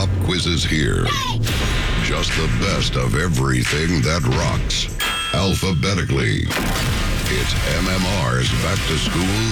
pop quizzes here. Just the best of everything that rocks. Alphabetically. It's MMR's Back to School